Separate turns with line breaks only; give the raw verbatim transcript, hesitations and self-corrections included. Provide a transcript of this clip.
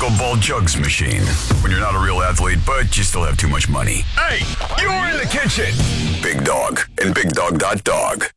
pickleball jugs machine. When you're not a real athlete, but you still have too much money. Hey, you're in the kitchen. Big Dog and Big Dog Dog.